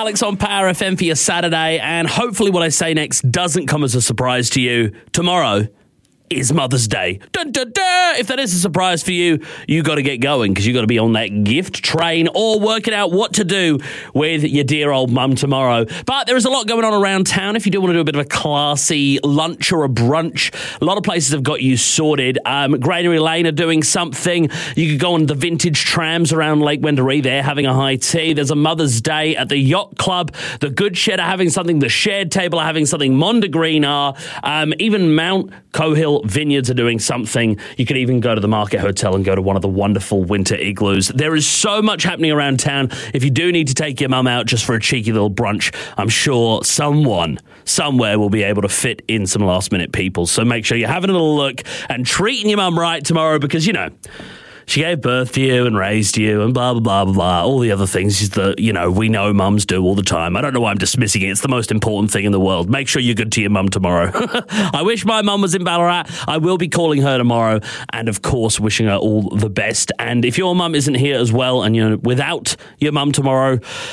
Alex on Power FM for your Saturday, and hopefully what I say next doesn't come as a surprise to you. Tomorrow is Mother's Day. Dun, dun, dun. If that is a surprise for you, you got to get going because you got to be on that gift train or working out what to do with your dear old mum tomorrow. But there is a lot going on around town. If you do want to do a bit of a classy lunch or a brunch, a lot of places have got you sorted. Granary Lane are doing something. You could go on the vintage trams around Lake Wendouree. They're having a high tea. There's a Mother's Day at the Yacht Club. The Good Shed are having something. The Shared Table are having something. Mondegreen are. Even Mount Cohill Vineyards are doing something. You could even go to the Market Hotel and go to one of the wonderful winter igloos. There is so much happening around town. If you do need to take your mum out just for a cheeky little brunch, I'm sure someone somewhere will be able to fit in some last minute people. So make sure you're having a little look and treating your mum right tomorrow because, you know, she gave birth to you and raised you and blah, blah, blah, blah, blah. All the other things that, you know, we know mums do all the time. I don't know why I'm dismissing it. It's the most important thing in the world. Make sure you're good to your mum tomorrow. I wish my mum was in Ballarat. I will be calling her tomorrow and, of course, wishing her all the best. And if your mum isn't here as well and you're without your mum tomorrow,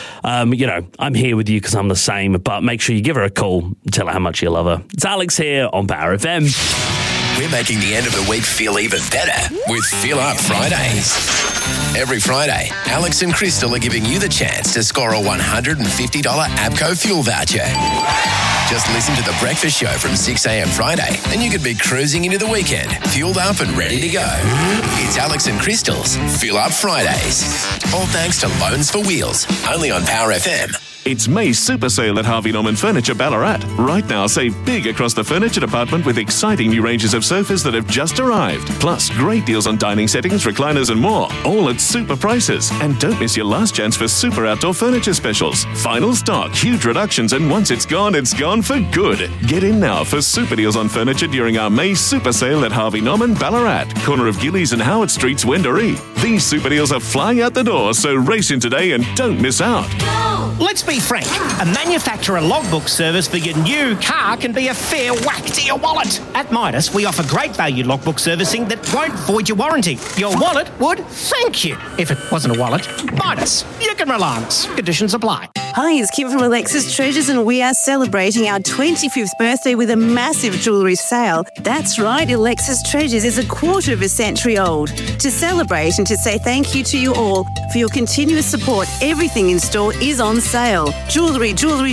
you know, I'm here with you because I'm the same. But make sure you give her a call. Tell her how much you love her. It's Alex here on Power FM. We're making the end of the week feel even better with Feel Up Fridays. Every Friday, Alex and Crystal are giving you the chance to score a $150 APCO fuel voucher. Just listen to The Breakfast Show from 6 a.m. Friday and you could be cruising into the weekend, fueled up and ready to go. It's Alex and Crystal's Feel Up Fridays. All thanks to Loans for Wheels, only on Power FM. It's May's super sale at Harvey Norman Furniture Ballarat. Right now, save big across the furniture department with exciting new ranges of sofas that have just arrived. Plus, great deals on dining settings, recliners and more. All at super prices. And don't miss your last chance for super outdoor furniture specials. Final stock, huge reductions, and once it's gone for good. Get in now for super deals on furniture during our May super sale at Harvey Norman Ballarat, corner of Gillies and Howard Streets, Wendouree. These super deals are flying out the door, so race in today and don't miss out. Let's be frank, a manufacturer logbook service for your new car can be a fair whack to your wallet. At Midas, we offer great value logbook servicing that won't void your warranty. Your wallet would thank you. If it wasn't a wallet, Midas, you can rely on us. Conditions apply. Hi, it's Kim from Alexis Treasures and we are celebrating our 25th birthday with a massive jewellery sale. That's right, Alexis Treasures is a quarter of a century old. To celebrate and to say thank you to you all for your continuous support, everything in store is on sale. Jewellery,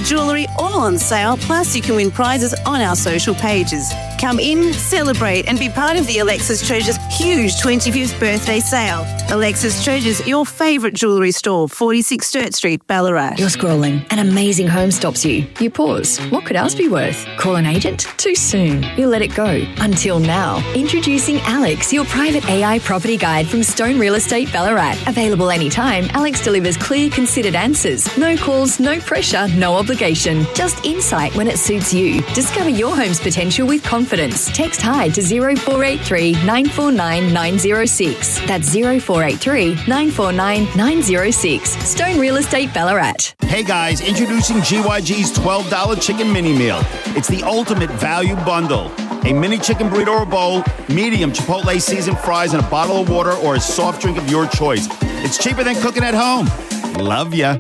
all on sale, plus you can win prizes on our social pages. Come in, celebrate and be part of the Alexis Treasures huge 25th birthday sale. Alexis Treasures, your favourite jewellery store, 46 Sturt Street, Ballarat. You're scrolling. An amazing home stops you. You pause. What could ours be worth? Call an agent? Too soon. You let it go. Until now. Introducing Alex, your private AI property guide from Stone Real Estate Ballarat. Available anytime, Alex delivers clear, considered answers. No calls, no pressure, no obligation. Just insight when it suits you. Discover your home's potential with confidence. Text HIDE to 0483 949 906. That's 0483 949 906. Stone Real Estate Ballarat. Hey guys, introducing GYG's $12 chicken mini meal. It's the ultimate value bundle. A mini chicken burrito or bowl, medium Chipotle seasoned fries, and a bottle of water or a soft drink of your choice. It's cheaper than cooking at home. Love ya.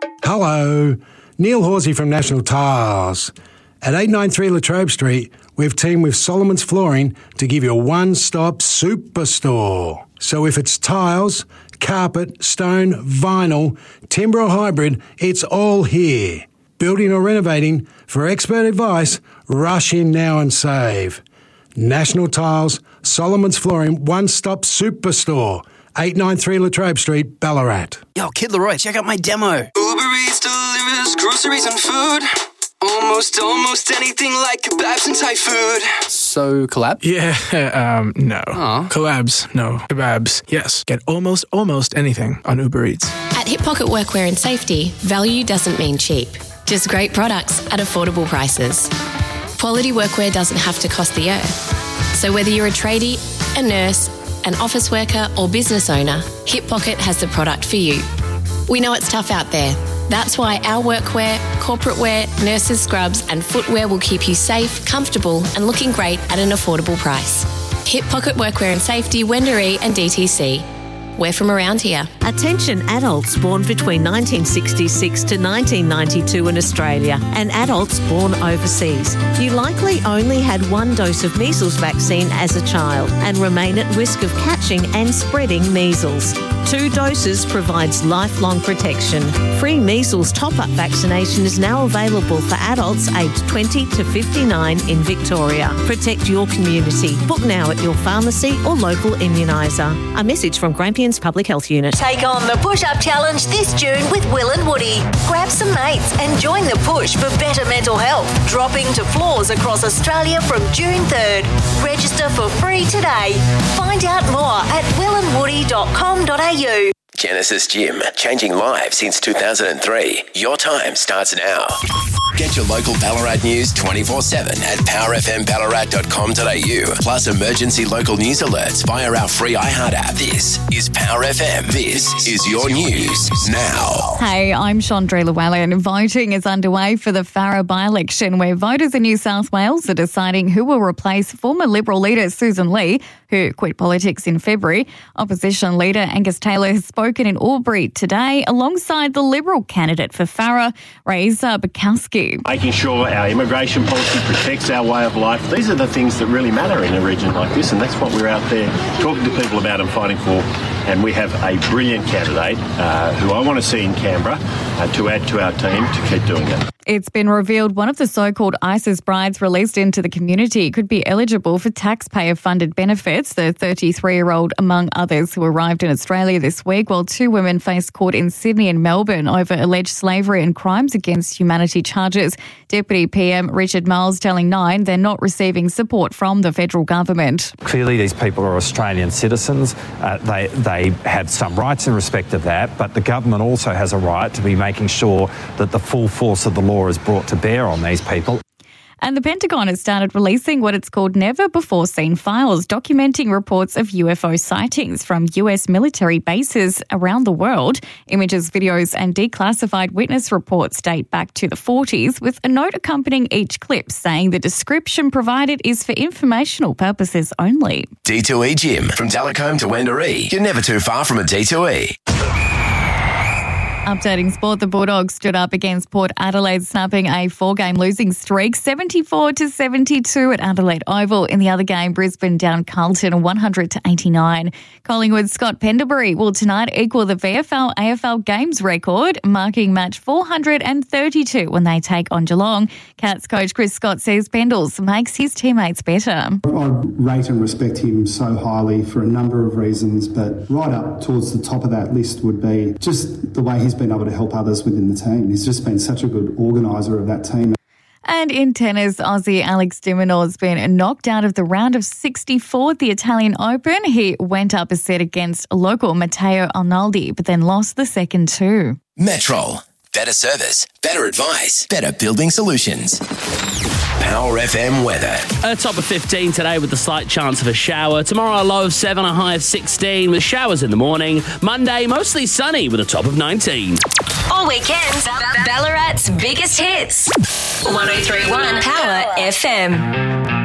Hello, Neil Horsey from National Tiles. At 893 Latrobe Street, we've teamed with Solomon's Flooring to give you a one-stop superstore. So if it's tiles, carpet, stone, vinyl, timber or hybrid, it's all here. Building or renovating, for expert advice, rush in now and save. National Tiles, Solomon's Flooring, one-stop superstore. 893 Latrobe Street, Ballarat. Yo, Kid Leroy, check out my demo. Uber Eats delivers groceries and food. Almost anything like kebabs and Thai food. So, collab? Yeah, no. Aww. Collabs, no. Kebabs, yes. Get almost anything on Uber Eats. At Hip Pocket Workwear and Safety, value doesn't mean cheap. Just great products at affordable prices. Quality workwear doesn't have to cost the earth. So whether you're a tradie, a nurse, an office worker or business owner, Hip Pocket has the product for you. We know it's tough out there. That's why our workwear, corporate wear, nurses' scrubs and footwear will keep you safe, comfortable and looking great at an affordable price. Hip Pocket Workwear and Safety, Wendouree and DTC. we're from around here. Attention adults born between 1966 to 1992 in Australia and adults born overseas. You likely only had one dose of measles vaccine as a child and remain at risk of catching and spreading measles. 2 doses provides lifelong protection. Free measles top-up vaccination is now available for adults aged 20 to 59 in Victoria. Protect your community. Book now at your pharmacy or local immuniser. A message from Grampians Public Health Unit. Take on the Push-Up Challenge this June with Will and Woody. Grab some mates and join the push for better mental health. Dropping to floors across Australia from June 3rd. Register for free today. Find out more at willandwoody.com.au. Genesis Gym, changing lives since 2003. Your time starts now. Get your local Ballarat news 24/7 at powerfmballarat.com.au. Plus emergency local news alerts via our free iHeart app. This is Power FM. This is your news now. Hey, I'm Chandra Llewellyn. Voting is underway for the Farrer by-election, where voters in New South Wales are deciding who will replace former Liberal leader Susan Lee, who quit politics in February. Opposition leader Angus Taylor has spoken in Albury today alongside the Liberal candidate for Farrer, Reza Bukowski. Making sure our immigration policy protects our way of life. These are the things that really matter in a region like this, and that's what we're out there talking to people about and fighting for. And we have a brilliant candidate who I want to see in Canberra to add to our team to keep doing that. It's been revealed one of the so-called ISIS brides released into the community could be eligible for taxpayer-funded benefits. The 33-year-old, among others, who arrived in Australia this week, while 2 women faced court in Sydney and Melbourne over alleged slavery and crimes against humanity charges. Deputy PM Richard Miles telling Nine they're not receiving support from the federal government. Clearly, these people are Australian citizens. They have some rights in respect of that, but the government also has a right to be making sure that the full force of the law is brought to bear on these people. And the Pentagon has started releasing what it's called never-before-seen files, documenting reports of UFO sightings from US military bases around the world. Images, videos and declassified witness reports date back to the 40s, with a note accompanying each clip saying the description provided is for informational purposes only. D2E Gym. From Delacombe to Wendouree, you're never too far from a D2E. Updating sport, the Bulldogs stood up against Port Adelaide, snapping a 4-game losing streak, 74-72 at Adelaide Oval. In the other game, Brisbane down Carlton 100-89. Collingwood's Scott Pendlebury will tonight equal the VFL-AFL Games record, marking match 432 when they take on Geelong. Cats coach Chris Scott says Pendles makes his teammates better. I rate and respect him so highly for a number of reasons, but right up towards the top of that list would be just the way he's been able to help others within the team. He's just been such a good organiser of that team. And in tennis, Aussie Alex de Minaur has been knocked out of the round of 64 at the Italian Open. He went up a set against local Matteo Arnaldi, but then lost the second 2. Metro. Better service, better advice, better building solutions. Power FM weather. A top of 15 today with a slight chance of a shower. Tomorrow a low of 7, a high of 16 with showers in the morning. Monday mostly sunny with a top of 19. All weekend, Ballarat's biggest hits. 103.1 Power FM.